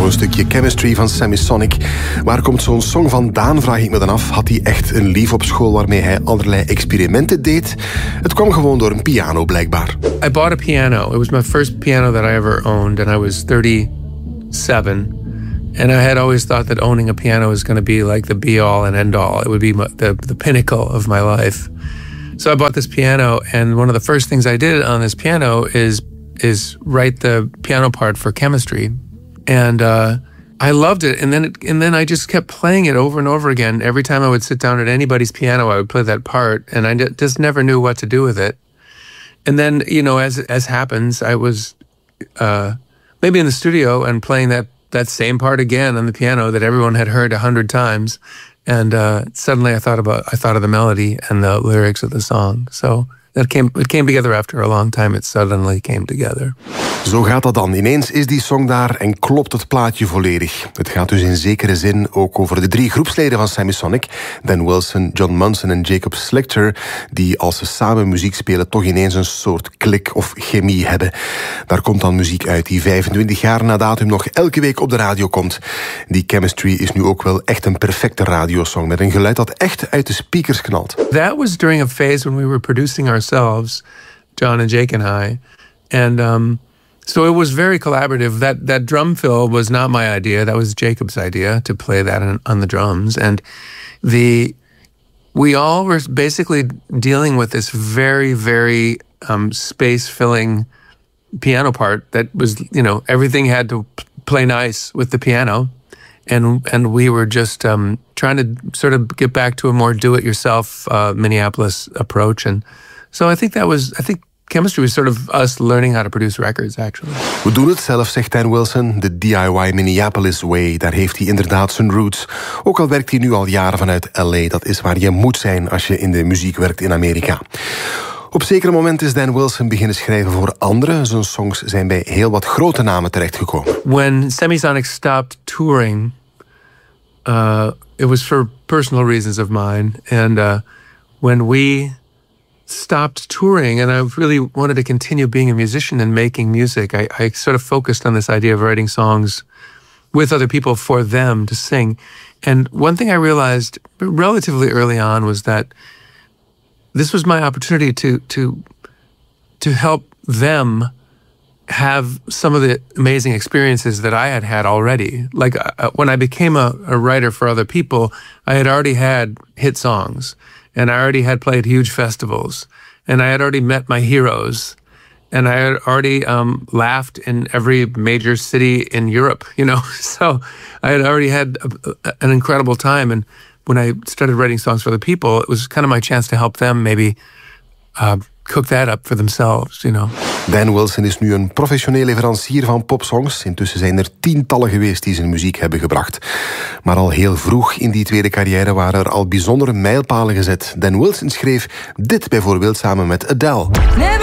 een stukje Chemistry van Semisonic. Waar komt zo'n song vandaan, vraag ik me dan af. Had hij echt een lief op school waarmee hij allerlei experimenten deed? Het kwam gewoon door een piano, blijkbaar. I bought a piano. It was my first piano that I ever owned, and I was 37. And I had always thought that owning a piano was going to be like the be-all and end-all. It would be the pinnacle of my life. So I bought this piano, and one of the first things I did on this piano is write the piano part for Chemistry. And I loved it. And then I just kept playing it over and over again. Every time I would sit down at anybody's piano, I would play that part, and I just never knew what to do with it. And then, you know, as happens, I was maybe in the studio and playing that same part again on the piano that everyone had heard 100 times. And suddenly I thought of the melody and the lyrics of the song. So it came together after a long time. It suddenly came together. Zo gaat dat dan. Ineens is die song daar en klopt het plaatje volledig. Het gaat dus in zekere zin ook over de 3 groepsleden van Semisonic. Dan Wilson, John Munson en Jacob Slichter, die als ze samen muziek spelen toch ineens een soort klik of chemie hebben. Daar komt dan muziek uit die 25 jaar na datum nog elke week op de radio komt. Die Chemistry is nu ook wel echt een perfecte radiosong met een geluid dat echt uit de speakers knalt. That was during a phase when we were producing ourselves, John and Jake and I. And so it was very collaborative. That drum fill was not my idea. That was Jacob's idea to play that on the drums. And we all were basically dealing with this very, very space-filling piano part that was, you know, everything had to play nice with the piano. And we were just trying to sort of get back to a more do-it-yourself Minneapolis approach. And so I think Chemistry was sort of us learning how to produce records, actually. We doen het zelf, zegt Dan Wilson. De DIY Minneapolis way, daar heeft hij inderdaad zijn roots. Ook al werkt hij nu al jaren vanuit L.A. Dat is waar je moet zijn als je in de muziek werkt in Amerika. Op zekere moment is Dan Wilson beginnen schrijven voor anderen. Zijn songs zijn bij heel wat grote namen terechtgekomen. When Semisonic stopped touring, it was for personal reasons of mine. And when we stopped touring and I really wanted to continue being a musician and making music, I sort of focused on this idea of writing songs with other people for them to sing. And one thing I realized relatively early on was that this was my opportunity to help them have some of the amazing experiences that I had already. Like when I became a writer for other people, I had already had hit songs. And I already had played huge festivals. And I had already met my heroes. And I had already laughed in every major city in Europe, you know. So I had already had an incredible time. And when I started writing songs for other people, it was kind of my chance to help them maybe cook that up for themselves, you know. Dan Wilson is nu een professioneel leverancier van popsongs. Intussen zijn er tientallen geweest die zijn muziek hebben gebracht. Maar al heel vroeg in die tweede carrière waren er al bijzondere mijlpalen gezet. Dan Wilson schreef dit bijvoorbeeld samen met Adele.